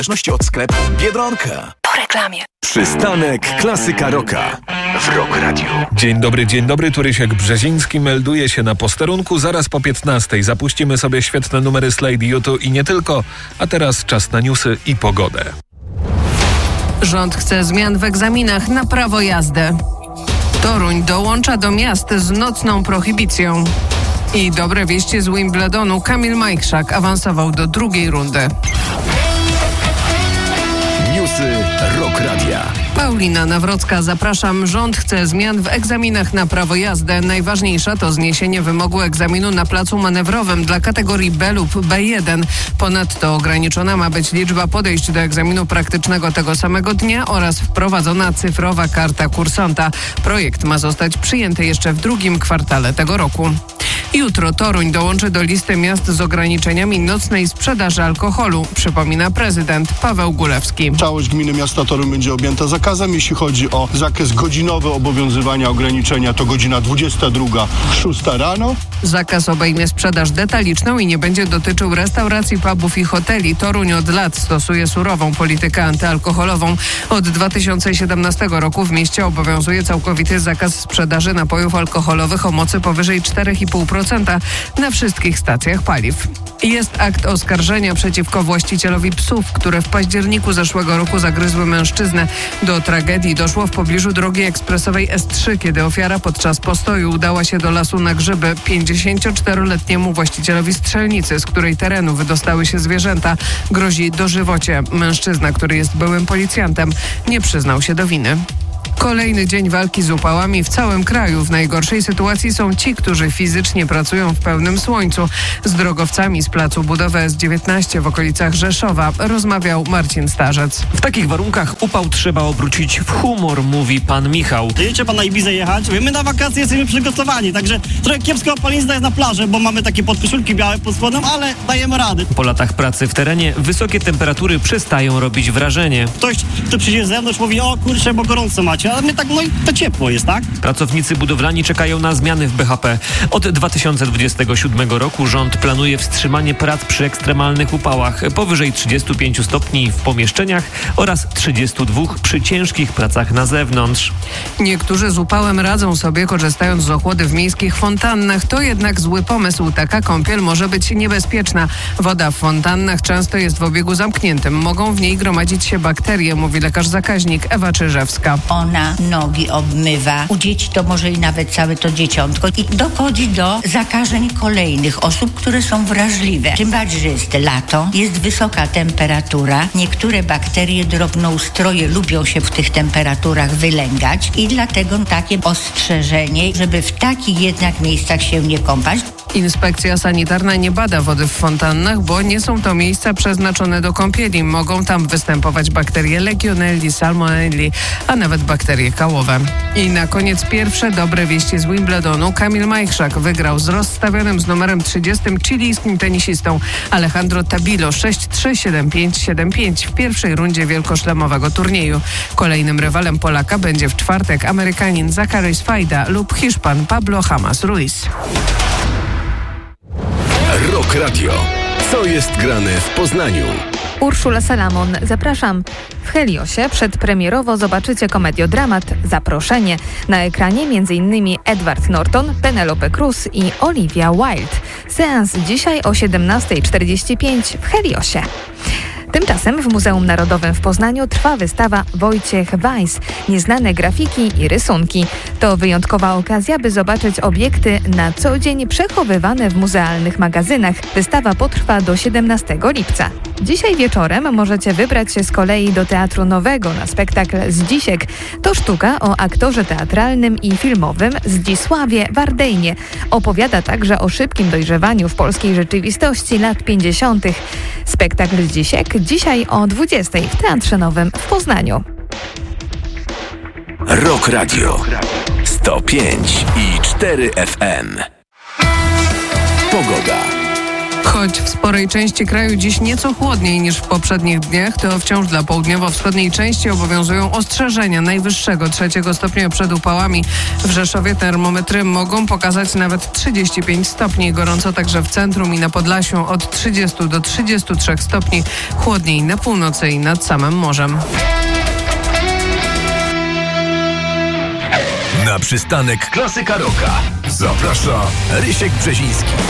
zależności od sklepu Biedronka. Po reklamie. Przystanek Klasyka Rocka w Rock Radio. Dzień dobry, Turysiek Brzeziński melduje się na posterunku. Zaraz po 15:00 zapuścimy sobie świetne numery Slade YouTube i nie tylko. A teraz czas na newsy i pogodę. Rząd chce zmian w egzaminach na prawo jazdy. Toruń dołącza do miast z nocną prohibicją. I dobre wieści z Wimbledonu. Kamil Majchrzak awansował do drugiej rundy. Newsy Rock Radia. Paulina Nawrocka, zapraszam. Rząd chce zmian w egzaminach na prawo jazdy. Najważniejsza to zniesienie wymogu egzaminu na placu manewrowym dla kategorii B lub B1. Ponadto ograniczona ma być liczba podejść do egzaminu praktycznego tego samego dnia oraz wprowadzona cyfrowa karta kursanta. Projekt ma zostać przyjęty jeszcze w drugim kwartale tego roku. Jutro Toruń dołączy do listy miast z ograniczeniami nocnej sprzedaży alkoholu, przypomina prezydent Paweł Gulewski. Całość gminy miasta Toruń będzie objęta zakazem. Jeśli chodzi o zakaz godzinowy obowiązywania ograniczenia, to godzina 22, 6 rano. Zakaz obejmie sprzedaż detaliczną i nie będzie dotyczył restauracji, pubów i hoteli. Toruń od lat stosuje surową politykę antyalkoholową. Od 2017 roku w mieście obowiązuje całkowity zakaz sprzedaży napojów alkoholowych o mocy powyżej 4,5% na wszystkich stacjach paliw. Jest akt oskarżenia przeciwko właścicielowi psów, które w październiku zeszłego roku zagryzły mężczyznę. Do tragedii doszło w pobliżu drogi ekspresowej S3, kiedy ofiara podczas postoju udała się do lasu na grzyby. 54-letniemu właścicielowi strzelnicy, z której terenu wydostały się zwierzęta, grozi dożywocie. Mężczyzna, który jest byłym policjantem, nie przyznał się do winy. Kolejny dzień walki z upałami w całym kraju. W najgorszej sytuacji są ci, którzy fizycznie pracują w pełnym słońcu. Z drogowcami z placu budowy S19 w okolicach Rzeszowa rozmawiał Marcin Starzec. W takich warunkach upał trzeba obrócić w humor, mówi pan Michał. Jedzie pan na Ibizę jechać? My na wakacje jesteśmy przygotowani, także trochę kiepska opalizna jest na plaży, bo mamy takie podkoszulki białe pod spodem, ale dajemy rady. Po latach pracy w terenie wysokie temperatury przestają robić wrażenie. Ktoś, kto przyjdzie z zewnątrz, mówi: o kurczę, bo gorąco macie, a my tak, no i to ciepło jest, tak? Pracownicy budowlani czekają na zmiany w BHP. Od 2027 roku rząd planuje wstrzymanie prac przy ekstremalnych upałach powyżej 35 stopni w pomieszczeniach oraz 32 przy ciężkich pracach na zewnątrz. Niektórzy z upałem radzą sobie, korzystając z ochłody w miejskich fontannach. To jednak zły pomysł. Taka kąpiel może być niebezpieczna. Woda w fontannach często jest w obiegu zamkniętym. Mogą w niej gromadzić się bakterie, mówi lekarz zakaźnik Ewa Czyżewska. Ona nogi obmywa. U dzieci to może i nawet całe to dzieciątko. I dochodzi do zakażeń kolejnych osób, które są wrażliwe. Tym bardziej, że jest lato, jest wysoka temperatura. Niektóre bakterie, drobnoustroje lubią się w tych temperaturach wylęgać i dlatego takie ostrzeżenie, żeby w takich jednak miejscach się nie kąpać. Inspekcja sanitarna nie bada wody w fontannach, bo nie są to miejsca przeznaczone do kąpieli. Mogą tam występować bakterie Legionelli, Salmonelli, a nawet bakterie kałowe. I na koniec pierwsze dobre wieści z Wimbledonu. Kamil Majchrzak wygrał z rozstawionym z numerem 30 chilijskim tenisistą Alejandro Tabilo 6-3, 7-5, 7-5 w pierwszej rundzie wielkoszlemowego turnieju. Kolejnym rywalem Polaka będzie w czwartek Amerykanin Zachary Swajda lub Hiszpan Pablo Hamas Ruiz. Rock Radio. Co jest grane w Poznaniu? Urszula Salamon, zapraszam. W Heliosie przedpremierowo zobaczycie komediodramat Zaproszenie. Na ekranie m.in. Edward Norton, Penelope Cruz i Olivia Wilde. Seans dzisiaj o 17:45 w Heliosie. Tymczasem w Muzeum Narodowym w Poznaniu trwa wystawa Wojciech Weiss – Nieznane grafiki i rysunki. To wyjątkowa okazja, by zobaczyć obiekty na co dzień przechowywane w muzealnych magazynach. Wystawa potrwa do 17 lipca. Dzisiaj wieczorem możecie wybrać się z kolei do Teatru Nowego na spektakl Zdzisiek. To sztuka o aktorze teatralnym i filmowym Zdzisławie Wardejnie. Opowiada także o szybkim dojrzewaniu w polskiej rzeczywistości lat 50. Spektakl Zdzisiek dzisiaj o 20:00 w Teatrze Nowym w Poznaniu. Rock Radio 105,4 FM. Pogoda. Choć w sporej części kraju dziś nieco chłodniej niż w poprzednich dniach, to wciąż dla południowo-wschodniej części obowiązują ostrzeżenia najwyższego 3 stopnia przed upałami. W Rzeszowie termometry mogą pokazać nawet 35 stopni. Gorąco także w centrum i na Podlasiu od 30 do 33 stopni. Chłodniej na północy i nad samym morzem. Na przystanek Klasyka Rocka zaprasza Rysiek Brzeziński.